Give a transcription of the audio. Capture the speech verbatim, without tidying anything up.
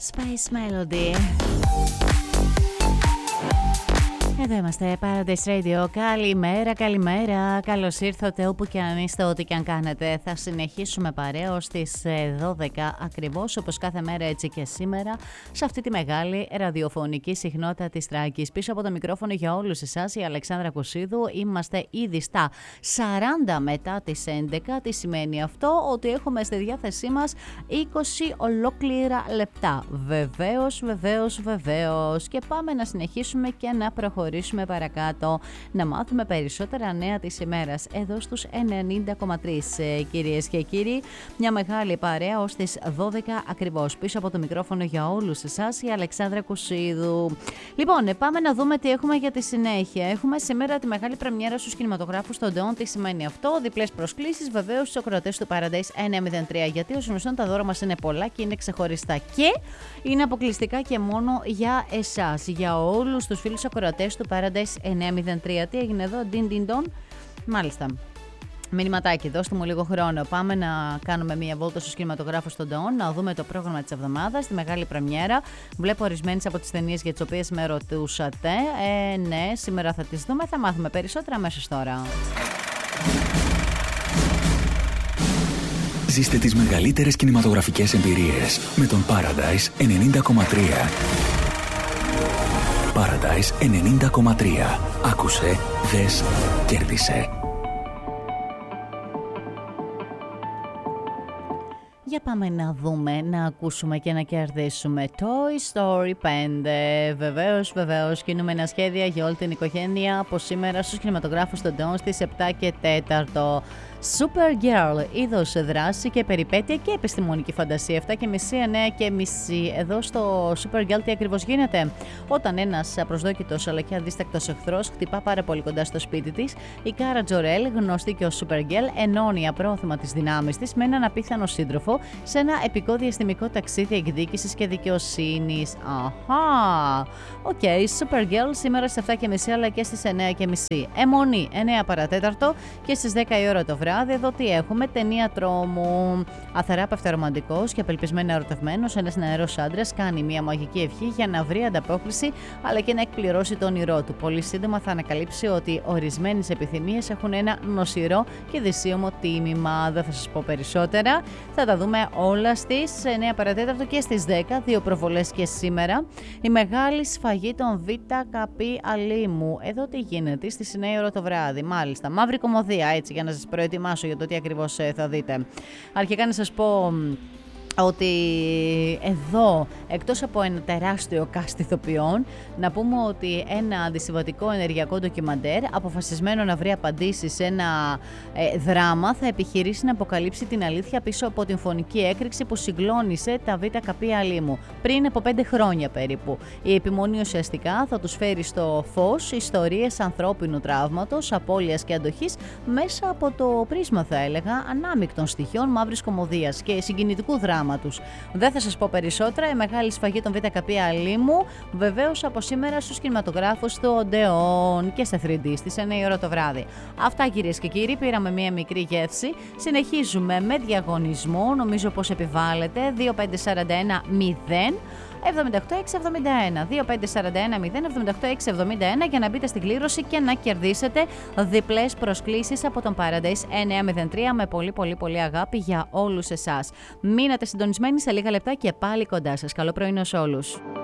Space Melody. Εδώ είμαστε, Paradise Radio. Καλημέρα, καλημέρα. Καλώς ήρθατε όπου και αν είστε, ό,τι και αν κάνετε. Θα συνεχίσουμε παρέα στις δώδεκα ακριβώς, όπως κάθε μέρα έτσι και σήμερα, σε αυτή τη μεγάλη ραδιοφωνική συχνότητα της Τράκης. Πίσω από το μικρόφωνο για όλους εσάς, η Αλεξάνδρα Κωσίδου. Είμαστε ήδη στα σαράντα μετά τις έντεκα. Τι σημαίνει αυτό? Ότι έχουμε στη διάθεσή μας είκοσι ολόκληρα λεπτά. Βεβαίως, βεβαίως, βεβαίως. Και πάμε να συνεχίσουμε και να προχωρήσουμε. Προχωρήσουμε παρακάτω, να μάθουμε περισσότερα νέα της ημέρας εδώ στους ενενήντα κόμμα τρία, κυρίες και κύριοι. Μια μεγάλη παρέα ως τις δώδεκα ακριβώς. Πίσω από το μικρόφωνο για όλους εσάς, η Αλεξάνδρα Κωσίδου. Λοιπόν, πάμε να δούμε τι έχουμε για τη συνέχεια. Έχουμε σήμερα τη μεγάλη πρεμιέρα στους κινηματογράφους των Ντεόν. Τι σημαίνει αυτό? Διπλές προσκλήσεις βεβαίως στους ακροατές του Paradise εννιακόσια τρία. Γιατί ως γνωστόν τα δώρα μας είναι πολλά και είναι ξεχωριστά και είναι αποκλειστικά και μόνο για εσάς, για όλους τους φίλους ακροατές του Paradise εννιακόσια τρία. Τι έγινε εδώ? Ντιν ντιν ντον. Μάλιστα. Μηνυματάκι, δώστε μου λίγο χρόνο. Πάμε να κάνουμε μία βόλτα στους κινηματογράφους των Ντεόν, να δούμε το πρόγραμμα της εβδομάδας, τη μεγάλη πρεμιέρα. Βλέπω ορισμένες από τις ταινίες για τις οποίες με ρωτούσατε. Ε, ναι, σήμερα θα τις δούμε. Θα μάθουμε περισσότερα αμέσως τώρα. Ζήστε τις μεγαλύτερες κινηματογραφικές εμπειρίες με τον Paradise ενενήντα κόμμα τρία. Paradise ενενήντα κόμμα τρία. Άκουσε, δες, κέρδισε. Για πάμε να δούμε, να ακούσουμε και να κερδίσουμε Toy Story πέντε. Βεβαίως, βεβαίως, κινούμενα σχέδια για όλη την οικογένεια από σήμερα στους κινηματογράφους των Ντεόν στις επτά και τέταρτο. Supergirl, είδος δράση και περιπέτεια και επιστημονική φαντασία. επτά και μισή, εννέα και μισή. Εδώ στο Supergirl τι ακριβώς γίνεται? Όταν ένας απροσδόκητος αλλά και αδίστακτος εχθρός χτυπά πάρα πολύ κοντά στο σπίτι της, η Κάρα Τζορέλ, γνωστή και ως Supergirl, ενώνει απρόθυμα τις δυνάμεις της με έναν απίθανο σύντροφο σε ένα επικό διαστημικό ταξίδι εκδίκησης και δικαιοσύνης. Αχα! Οκ, okay, Supergirl σήμερα στις επτά και μισή αλλά και στις εννέα και μισή. Αιμονή εννέα παρατέταρτο και στις δέκα η ώρα το βράδυ. Εδώ τι έχουμε? Ταινία τρόμου. Αθεράπευτα ρομαντικός και απελπισμένα ερωτευμένος, ένας νεαρός άντρας κάνει μια μαγική ευχή για να βρει ανταπόκριση αλλά και να εκπληρώσει το όνειρό του. Πολύ σύντομα θα ανακαλύψει ότι ορισμένες επιθυμίες έχουν ένα νοσηρό και δυσίωμο τίμημα. Δεν θα σας πω περισσότερα. Θα τα δούμε όλα στις εννέα παρατέταρτο και στις δέκα. Δύο προβολές και σήμερα. Η μεγάλη σφαγή των Β Κ Αλήμου. Εδώ τι γίνεται? Στις εννέα η ώρα το βράδυ. Μάλιστα. Μαύρη κωμωδία, έτσι, για να σας προετοιμάσω για το τι ακριβώς θα δείτε. Αρχικά να σας πω ότι εδώ, εκτός από ένα τεράστιο cast ηθοποιών, να πούμε ότι ένα αντισυμβατικό ενεργειακό ντοκιμαντέρ, αποφασισμένο να βρει απαντήσεις σε ένα ε, δράμα, θα επιχειρήσει να αποκαλύψει την αλήθεια πίσω από την φωνική έκρηξη που συγκλώνησε τα Β Κ Αλήμου πριν από πέντε χρόνια περίπου. Η επιμονή ουσιαστικά θα τους φέρει στο φως ιστορίες ανθρώπινου τραύματος, απώλειας και αντοχής μέσα από το πρίσμα, θα έλεγα, ανάμεικτων στοιχείων μαύρης κωμωδίας και συγκινητικού δράματος. Δεν θα σας πω περισσότερα. Η μεγάλη σφαγή των Β Κ Αλήμου, βεβαίως από σήμερα στους κινηματογράφους του Ντεόν και σε θρι ντι στις εννέα η ώρα το βράδυ. Αυτά, κυρίες και κύριοι, πήραμε μία μικρή γεύση. Συνεχίζουμε με διαγωνισμό, νομίζω πως επιβάλλεται. δύο πέντε τέσσερα ένα μηδέν εβδομήντα οκτώ έξι εβδομήντα ένα. δύο πέντε τέσσερα ένα μηδέν εβδομήντα οκτώ έξι εβδομήντα ένα για να μπείτε στην κλήρωση και να κερδίσετε διπλές προσκλήσεις από τον Paradise εννιακόσια τρία με πολύ πολύ πολύ αγάπη για όλους εσάς. Μείνατε συντονισμένοι, σε λίγα λεπτά και πάλι κοντά σας. Καλό πρωινό σε όλους.